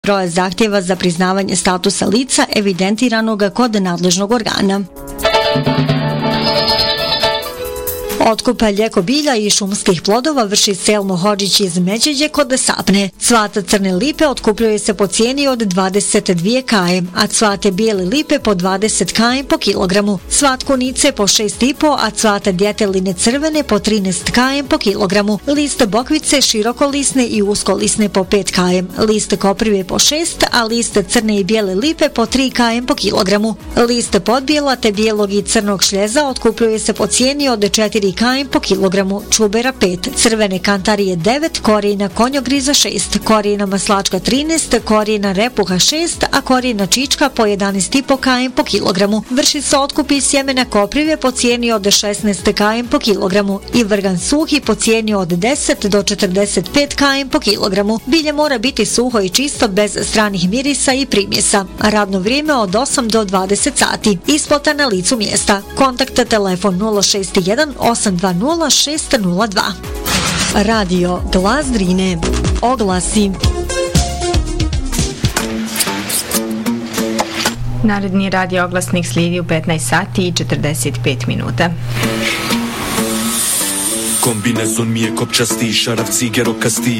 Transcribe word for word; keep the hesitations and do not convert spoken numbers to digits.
broja zahtjeva za priznavanje statusa lica evidentiranog kod nadležnog organa. Otkup ljeko bilja i šumskih plodova vrši Selmo Hodžić iz Međeđe kod Sapne. Cvat crne lipe otkupljuje se po cijeni od dvadeset dvije km, a cvate bijele lipe po dvadeset km po kilogramu. Cvat kunice po šest i po, a cvat djeteline crvene po trinaest km po kilogramu. List bokvice širokolisne i uskolisne po pet km. List koprive po šest, a list crne i bijele lipe po tri km po kilogramu. List podbijela te bijelog i crnog šljeza otkupljuje se po cijeni od četiri km po kilogramu, čubera pet, crvene kantarije devet, korijena konjogriza šest, korijena maslačka trinaest, korijena repuha šest, a korijena čička po jedanaest i po km po kilogramu. Vrši se otkup iz sjemena koprive po cijeni od šesnaest km po kilogramu i vrgan suhi po cijeni od deset do četrdeset pet km po kilogramu. Bilje mora biti suho i čisto bez stranih mirisa i primjesa. Radno vrijeme od osam do dvadeset sati. Isplata na licu mjesta. Kontakt telefon nula šest jedan osam dva nula šest nula dva. Radio Glas Drine. Oglasi. Naredni radio oglasnik slijedi u petnaest sati i četrdeset pet minuta. Kombinezon mi je kopčasti, šarav cigerokasti,